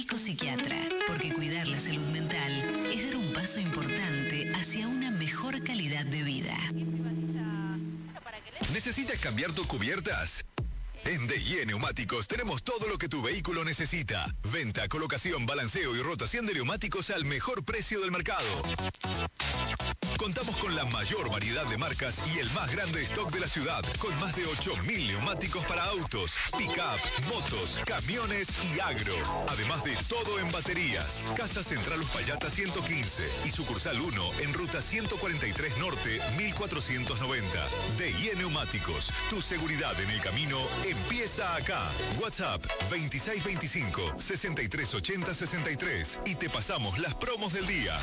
Psiquiatra, porque cuidar la salud mental es dar un paso importante hacia una mejor calidad de vida. ¿Necesitas cambiar tus cubiertas? En DIE Neumáticos tenemos todo lo que tu vehículo necesita. Venta, colocación, balanceo y rotación de neumáticos al mejor precio del mercado. Contamos con la mayor variedad de marcas y el más grande stock de la ciudad, con más de 8.000 neumáticos para autos, pick-up, motos, camiones y agro. Además de todo en baterías. Casa Central Uspallata 115 y sucursal 1 en ruta 143 Norte 1490. DIE Neumáticos, tu seguridad en el camino empieza acá. WhatsApp 2625-6380-63 y te pasamos las promos del día.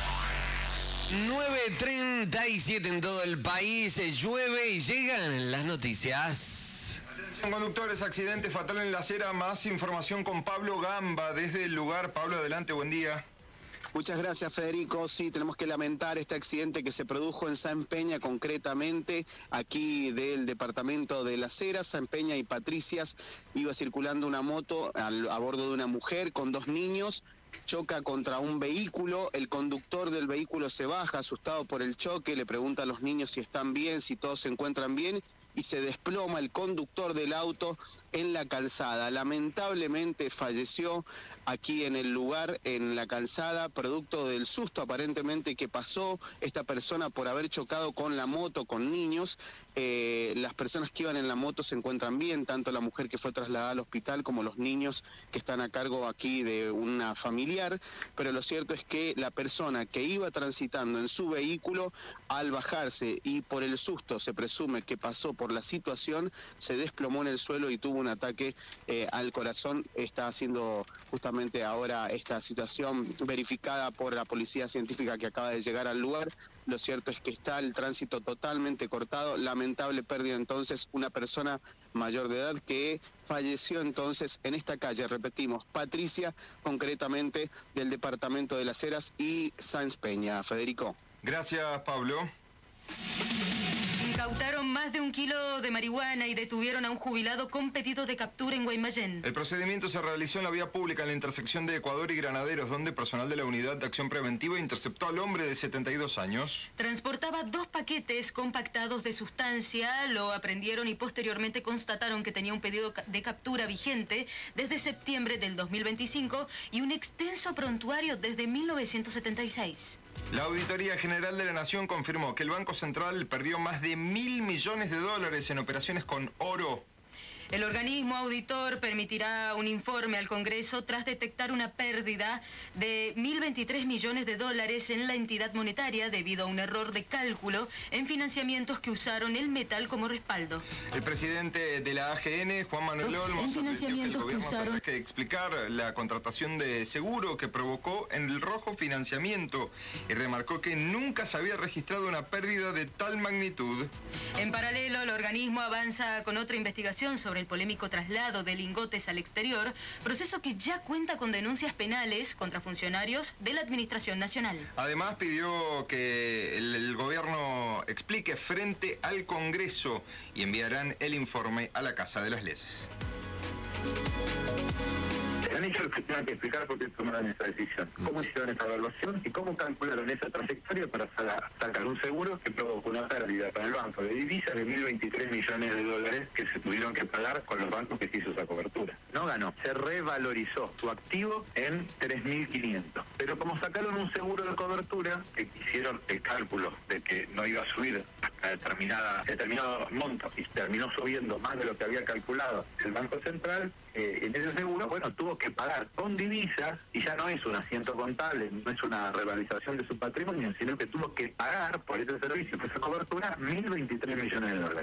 9:37 en todo el país, llueve y llegan las noticias. Conductores, accidente fatal en La Cera, más información con Pablo Gamba desde el lugar. Pablo, adelante, buen día. Muchas gracias, Federico. Sí, tenemos que lamentar este accidente que se produjo en San Peña, concretamente aquí del departamento de Las Heras. San Peña y Patricias, iba circulando una moto a bordo de una mujer con 2 niños. Choca contra un vehículo, el conductor del vehículo se baja asustado por el choque, le pregunta a los niños si están bien, si todos se encuentran bien, y se desploma el conductor del auto en la calzada. Lamentablemente falleció aquí en el lugar, en la calzada, producto del susto aparentemente que pasó esta persona por haber chocado con la moto, con niños. Las personas que iban en la moto se encuentran bien, tanto la mujer que fue trasladada al hospital como los niños que están a cargo aquí de una familiar, pero lo cierto es que la persona que iba transitando en su vehículo, al bajarse y por el susto se presume que pasó por la situación, se desplomó en el suelo y tuvo un ataque al corazón. Está siendo justamente ahora esta situación verificada por la policía científica que acaba de llegar al lugar. Lo cierto es que está el tránsito totalmente cortado, lamentable pérdida entonces, una persona mayor de edad que falleció entonces en esta calle, repetimos, Patricia, concretamente del departamento de Las Heras y Sáenz Peña. Federico. Gracias, Pablo. Incautaron más de 1 kilo de marihuana y detuvieron a un jubilado con pedido de captura en Guaymallén. El procedimiento se realizó en la vía pública en la intersección de Ecuador y Granaderos, donde personal de la Unidad de Acción Preventiva interceptó al hombre de 72 años. Transportaba 2 paquetes compactados de sustancia, lo aprendieron y posteriormente constataron que tenía un pedido de captura vigente desde septiembre del 2025 y un extenso prontuario desde 1976. La Auditoría General de la Nación confirmó que el Banco Central perdió más de $1.000 millones en operaciones con oro. El organismo auditor permitirá un informe al Congreso tras detectar una pérdida de $1.023 millones en la entidad monetaria debido a un error de cálculo en financiamientos que usaron el metal como respaldo. El presidente de la AGN, Juan Manuel Olmos, advirtió que el gobierno tendrá que explicar la contratación de seguro que provocó en el rojo financiamiento y remarcó que nunca se había registrado una pérdida de tal magnitud. En paralelo, el organismo avanza con otra investigación sobre el polémico traslado de lingotes al exterior, proceso que ya cuenta con denuncias penales contra funcionarios de la Administración Nacional. Además, pidió que el gobierno explique frente al Congreso y enviarán el informe a la Casa de las Leyes. Han dicho que tengan que explicar por qué tomaron esa decisión, cómo hicieron esa evaluación y cómo calcularon esa trayectoria para sacar un seguro que provocó una pérdida para el banco de divisas de $1.023 millones que se tuvieron que pagar con los bancos que se hizo esa cobertura. No ganó, se revalorizó su activo en 3.500. Pero como sacaron un seguro de cobertura, que hicieron el cálculo de que no iba a subir hasta determinado monto y terminó subiendo más de lo que había calculado el Banco Central, en ese seguro, bueno, tuvo que pagar con divisas, y ya no es un asiento contable, no es una revalorización de su patrimonio, sino que tuvo que pagar por ese servicio, por esa cobertura, $1.023 millones.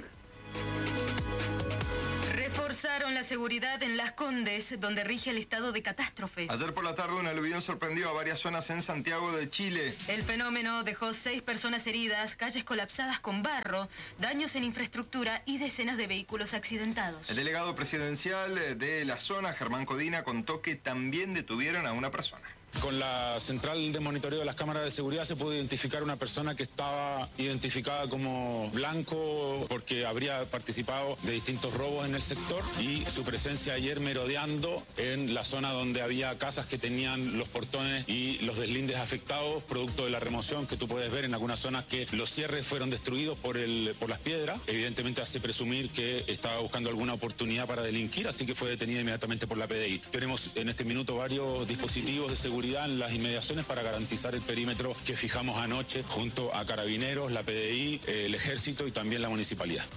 Reforzaron la seguridad en Las Condes, donde rige el estado de catástrofe. Ayer por la tarde un aluvión sorprendió a varias zonas en Santiago de Chile. El fenómeno dejó 6 personas heridas, calles colapsadas con barro, daños en infraestructura y decenas de vehículos accidentados. El delegado presidencial de la zona, Germán Codina, contó que también detuvieron a una persona. con la central de monitoreo de las cámaras de seguridad se pudo identificar una persona que estaba identificada como blanco porque habría participado de distintos robos en el sector y su presencia ayer merodeando en la zona donde había casas que tenían los portones y los deslindes afectados producto de la remoción que tú puedes ver en algunas zonas que los cierres fueron destruidos por las piedras. Evidentemente hace presumir que estaba buscando alguna oportunidad para delinquir, así que fue detenida inmediatamente por la PDI. Tenemos en este minuto varios dispositivos de seguridad en las inmediaciones para garantizar el perímetro que fijamos anoche junto a Carabineros, la PDI, el Ejército y también la Municipalidad.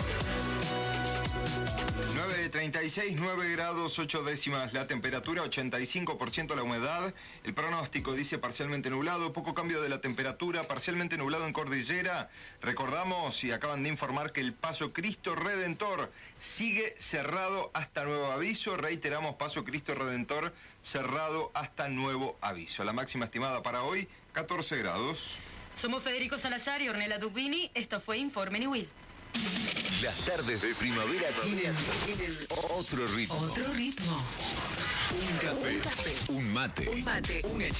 9:36, 9 grados 8 décimas la temperatura, 85% la humedad. El pronóstico dice parcialmente nublado, poco cambio de la temperatura, parcialmente nublado en Cordillera. Recordamos y acaban de informar que el Paso Cristo Redentor sigue cerrado hasta nuevo aviso. Reiteramos, Paso Cristo Redentor cerrado hasta nuevo aviso. La máxima estimada para hoy, 14 grados. Somos Federico Salazar y Ornella Dubini. Esto fue Informe Niwil. Las tardes de primavera tienen otro ritmo. Otro ritmo. Un café, un mate, una